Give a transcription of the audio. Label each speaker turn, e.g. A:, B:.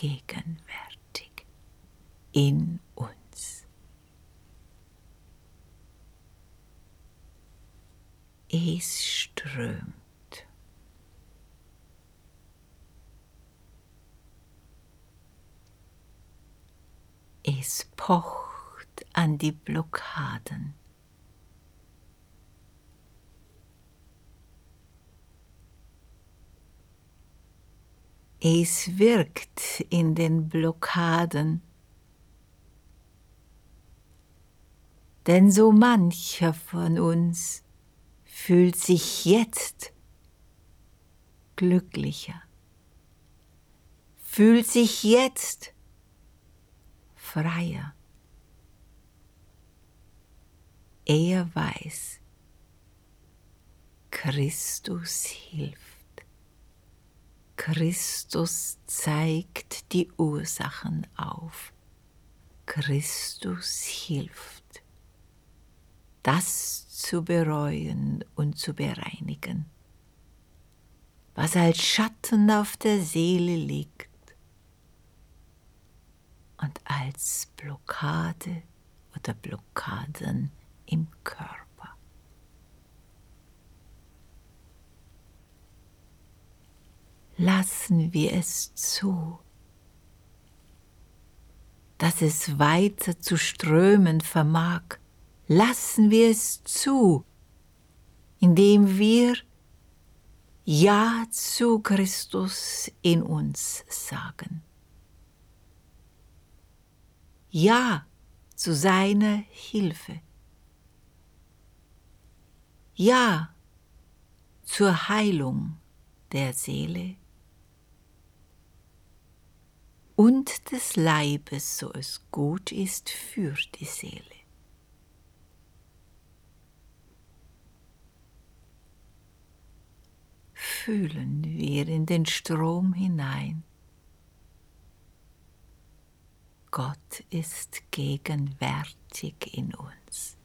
A: gegenwärtig in uns. Es strömt. Es pocht an die Blockaden. Es wirkt in den Blockaden, denn so mancher von uns fühlt sich jetzt glücklicher, fühlt sich jetzt freier. Er weiß, Christus hilft. Christus zeigt die Ursachen auf. Christus hilft, das zu bereuen und zu bereinigen, was als Schatten auf der Seele liegt und als Blockade oder Blockaden im Körper. Lassen wir es zu, dass es weiter zu strömen vermag. Lassen wir es zu, indem wir Ja zu Christus in uns sagen. Ja zu seiner Hilfe. Ja zur Heilung der Seele und des Leibes, so es gut ist für die Seele. Fühlen wir in den Strom hinein. Gott ist gegenwärtig in uns.